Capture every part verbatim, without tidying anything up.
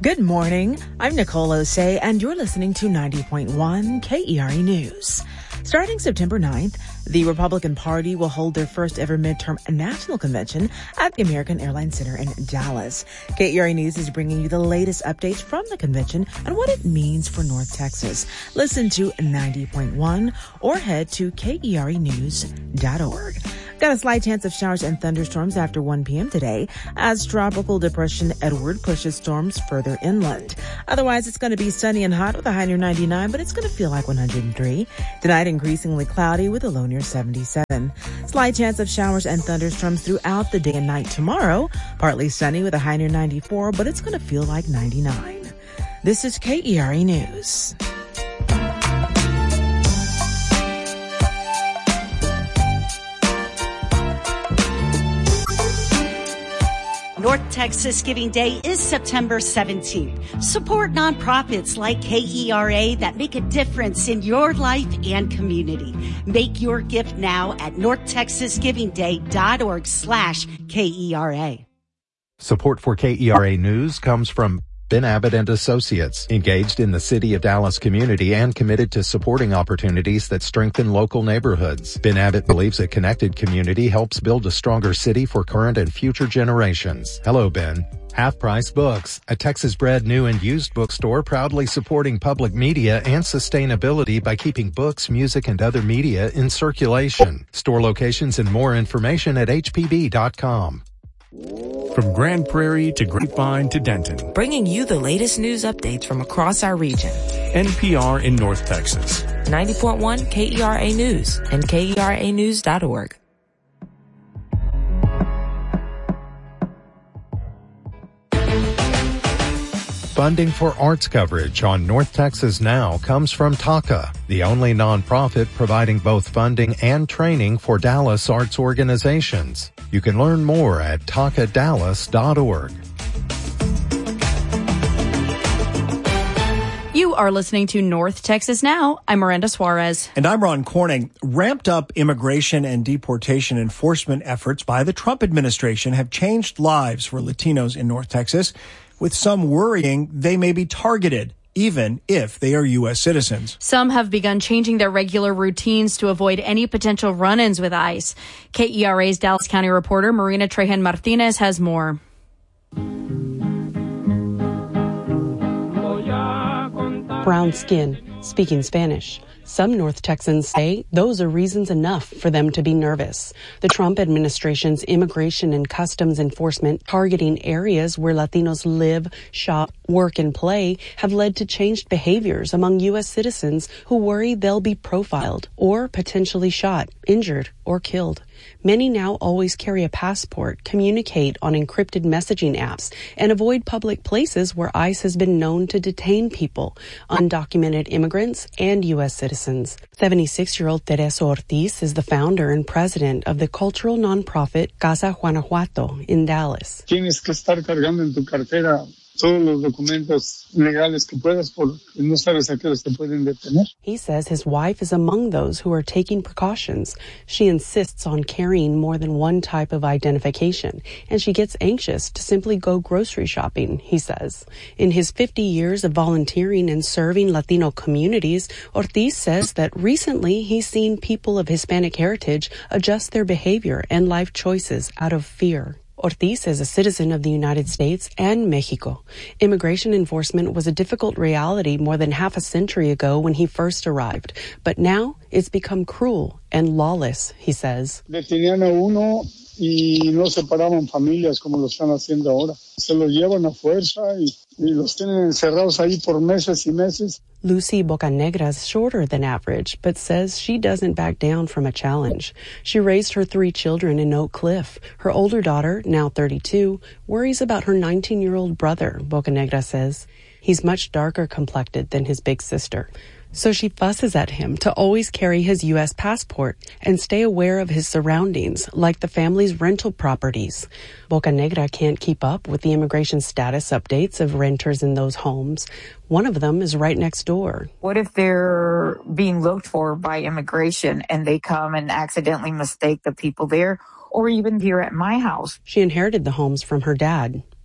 Good morning. I'm Nicole Osei, and you're listening to ninety point one K E R A News. Starting September ninth, the Republican Party will hold their first ever midterm national convention at the American Airlines Center in Dallas. K E R A News is bringing you the latest updates from the convention and what it means for North Texas. Listen to ninety point one or head to K E R A news dot org. Got a slight chance of showers and thunderstorms after one p.m. today as Tropical Depression Edward pushes storms further inland. Otherwise, it's going to be sunny and hot with a high near ninety-nine, but it's going to feel like one hundred three. Tonight, increasingly cloudy with a low near seventy-seven. Slight chance of showers and thunderstorms throughout the day and night tomorrow. Partly sunny with a high near ninety-four, but it's going to feel like ninety-nine. This is K E R A News. North Texas Giving Day is September seventeenth. Support nonprofits like K E R A that make a difference in your life and community. Make your gift now at north texas giving day dot org slash K E R A. Support for K E R A News comes from Ben Abbott and Associates, engaged in the City of Dallas community and committed to supporting opportunities that strengthen local neighborhoods. Ben Abbott believes a connected community helps build a stronger city for current and future generations. Hello, Ben. Half Price Books, a Texas-bred new and used bookstore proudly supporting public media and sustainability by keeping books, music, and other media in circulation. Store locations and more information at H P B dot com. From Grand Prairie to Grapevine to Denton, bringing you the latest news updates from across our region. N P R in North Texas. ninety point one K E R A News and K E R A news dot org. Funding for arts coverage on North Texas Now comes from TACA, the only nonprofit providing both funding and training for Dallas arts organizations. You can learn more at taca dallas dot org. You are listening to North Texas Now. I'm Miranda Suarez. And I'm Ron Corning. Ramped up immigration and deportation enforcement efforts by the Trump administration have changed lives for Latinos in North Texas, with some worrying they may be targeted, even if they are U S citizens. Some have begun changing their regular routines to avoid any potential run-ins with ICE. K E R A's Dallas County reporter Marina Trejan Martinez has more. Brown skin, speaking Spanish. Some North Texans say those are reasons enough for them to be nervous. The Trump administration's immigration and customs enforcement targeting areas where Latinos live, shop, work, and play have led to changed behaviors among U S citizens who worry they'll be profiled or potentially shot, injured, or killed. Many now always carry a passport, communicate on encrypted messaging apps, and avoid public places where ICE has been known to detain people, undocumented immigrants, and U S citizens. seventy-six-year-old Teresa Ortiz is the founder and president of the cultural nonprofit Casa Guanajuato in Dallas. Tienes que estar cargando en tu cartera todos los documentos legales que puedas porque no sabes a qué horas te pueden detener. He says his wife is among those who are taking precautions. She insists on carrying more than one type of identification, and she gets anxious to simply go grocery shopping, he says. In his fifty years of volunteering and serving Latino communities, Ortiz says that recently he's seen people of Hispanic heritage adjust their behavior and life choices out of fear. Ortiz is a citizen of the United States and Mexico. Immigration enforcement was a difficult reality more than half a century ago when he first arrived, but now it's become cruel and lawless, he says. Detenían a uno y no separaban familias como lo están haciendo ahora. Se los llevan a fuerza y, y los tienen encerrados ahí por meses y meses. Lucy Bocanegra is shorter than average, but says she doesn't back down from a challenge. She raised her three children in Oak Cliff. Her older daughter, now thirty-two, worries about her nineteen-year-old brother, Bocanegra says. He's much darker complected than his big sister. So she fusses at him to always carry his U S passport and stay aware of his surroundings, like the family's rental properties. Bocanegra can't keep up with the immigration status updates of renters in those homes. One of them is right next door. What if they're being looked for by immigration and they come and accidentally mistake the people there, or even here at my house? She inherited the homes from her dad.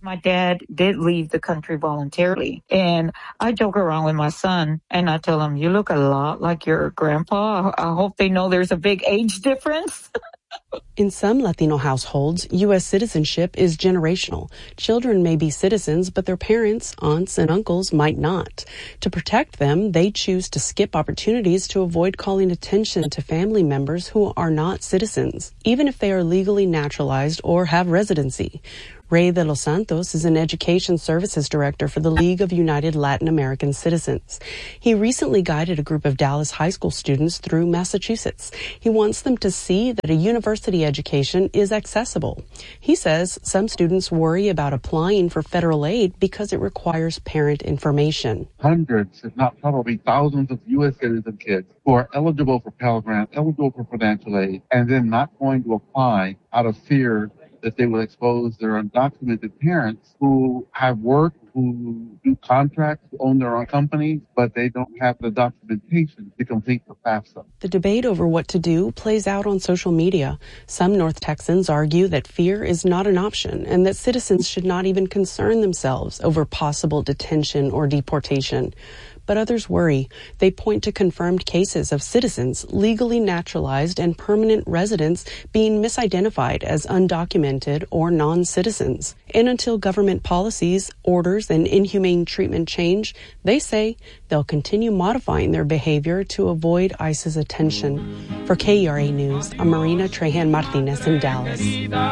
My dad did leave the country voluntarily, and I joke around with my son, and I tell him, you look a lot like your grandpa. I hope they know there's a big age difference. In some Latino households, U S citizenship is generational. Children may be citizens, but their parents, aunts, and uncles might not. To protect them, they choose to skip opportunities to avoid calling attention to family members who are not citizens, even if they are legally naturalized or have residency. Ray de los Santos is an education services director for the League of United Latin American Citizens. He recently guided a group of Dallas high school students through Massachusetts. He wants them to see that a university education is accessible. He says some students worry about applying for federal aid because it requires parent information. Hundreds, if not probably thousands of U S citizen kids who are eligible for Pell Grant, eligible for financial aid, and then not going to apply out of fear that they will expose their undocumented parents who have work, who do contracts, who own their own companies, but they don't have the documentation to complete the FAFSA. The debate over what to do plays out on social media. Some North Texans argue that fear is not an option and that citizens should not even concern themselves over possible detention or deportation. But others worry. They point to confirmed cases of citizens, legally naturalized and permanent residents being misidentified as undocumented or non-citizens. And until government policies, orders, and inhumane treatment change, they say they'll continue modifying their behavior to avoid ICE's attention. For K E R A News, I'm Marina Trahan Martinez in Dallas.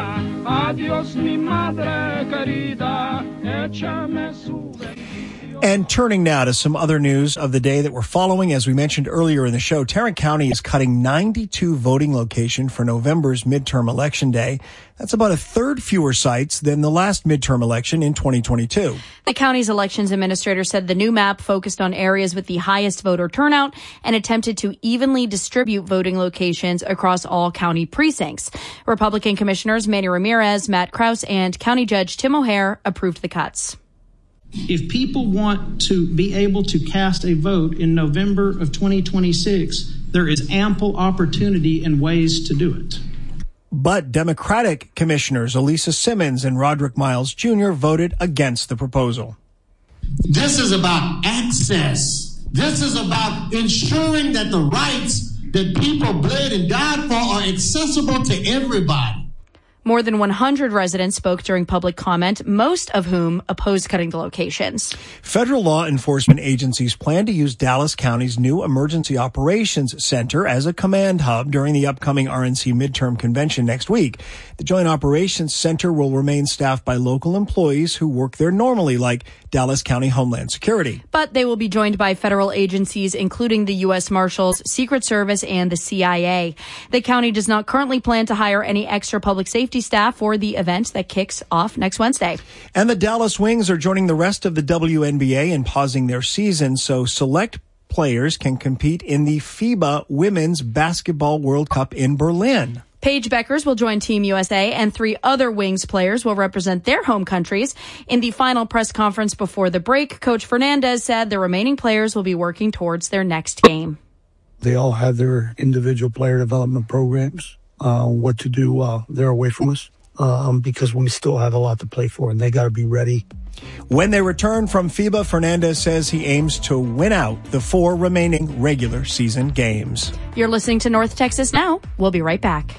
And turning now to some other news of the day that we're following. As we mentioned earlier in the show, Tarrant County is cutting ninety-two voting locations for November's midterm election day. That's about a third fewer sites than the last midterm election in twenty twenty-two. The county's elections administrator said the new map focused on areas with the highest voter turnout and attempted to evenly distribute voting locations across all county precincts. Republican Commissioners Manny Ramirez, Matt Krause, and County Judge Tim O'Hare approved the cuts. If people want to be able to cast a vote in November of twenty twenty-six, there is ample opportunity and ways to do it. But Democratic commissioners Elisa Simmons and Roderick Miles Junior voted against the proposal. This is about access. This is about ensuring that the rights that people bled and died for are accessible to everybody. More than one hundred residents spoke during public comment, most of whom opposed cutting the locations. Federal law enforcement agencies plan to use Dallas County's new Emergency Operations Center as a command hub during the upcoming R N C midterm convention next week. The Joint Operations Center will remain staffed by local employees who work there normally, like Dallas County Homeland Security. But they will be joined by federal agencies, including the U S Marshals, Secret Service, and the C I A. The county does not currently plan to hire any extra public safety staff for the event that kicks off next Wednesday. And the Dallas Wings are joining the rest of the W N B A in pausing their season so select players can compete in the FIBA Women's Basketball World Cup in Berlin. Paige Beckers will join Team U S A, and three other Wings players will represent their home countries. In the final press conference before the break, Coach Fernandez said the remaining players will be working towards their next game. They all have their individual player development programs, uh, what to do while they're away from us, um, because we still have a lot to play for, and they got to be ready. When they return from FIBA, Fernandez says he aims to win out the four remaining regular season games. You're listening to North Texas Now. We'll be right back.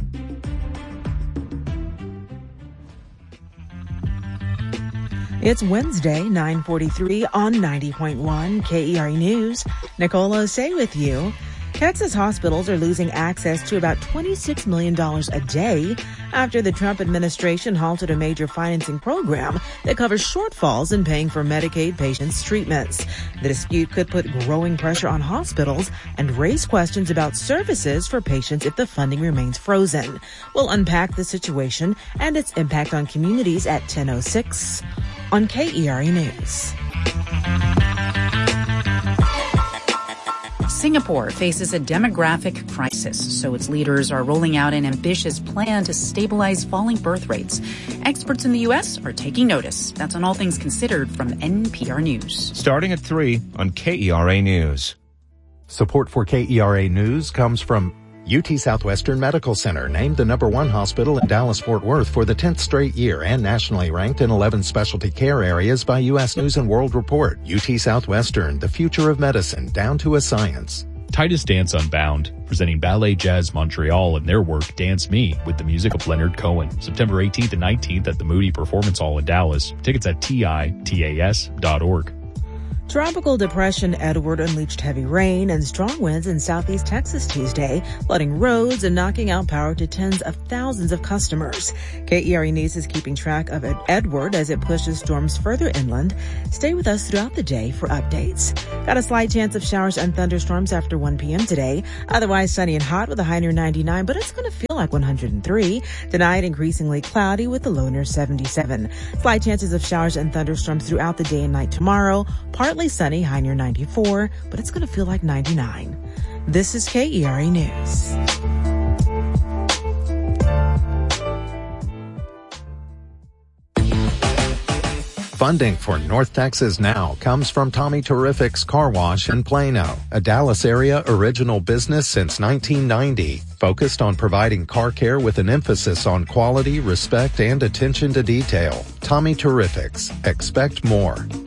It's Wednesday, nine forty-three on ninety point one K E R E News. Nicola Osei with you. Texas hospitals are losing access to about twenty-six million dollars a day after the Trump administration halted a major financing program that covers shortfalls in paying for Medicaid patients' treatments. The dispute could put growing pressure on hospitals and raise questions about services for patients if the funding remains frozen. We'll unpack the situation and its impact on communities at ten oh six on K E R E News. Singapore faces a demographic crisis, so its leaders are rolling out an ambitious plan to stabilize falling birth rates. Experts in the U S are taking notice. That's on All Things Considered from N P R News. Starting at three on K E R A News. Support for K E R A News comes from U T Southwestern Medical Center named the number one hospital in Dallas-Fort Worth for the tenth straight year and nationally ranked in eleven specialty care areas by U S News and World Report. U T Southwestern, the future of medicine, down to a science. Titus Dance Unbound, presenting Ballet Jazz Montreal and their work Dance Me with the music of Leonard Cohen. September eighteenth and nineteenth at the Moody Performance Hall in Dallas. Tickets at titas dot org. Tropical Depression Edward unleashed heavy rain and strong winds in southeast Texas Tuesday, flooding roads and knocking out power to tens of thousands of customers. K E R E News is keeping track of Edward as it pushes storms further inland. Stay with us throughout the day for updates. Got a slight chance of showers and thunderstorms after one p.m. today. Otherwise sunny and hot with a high near ninety-nine, but it's going to feel like one hundred three. Tonight, increasingly cloudy with a low near seventy-seven. Slight chances of showers and thunderstorms throughout the day and night tomorrow. Partly sunny, high near ninety-four, but it's going to feel like ninety-nine. This is K E R E News. Funding for North Texas Now comes from Tommy Terrific's Car Wash in Plano, a Dallas area original business since nineteen ninety, focused on providing car care with an emphasis on quality, respect, and attention to detail. Tommy Terrific's. Expect more.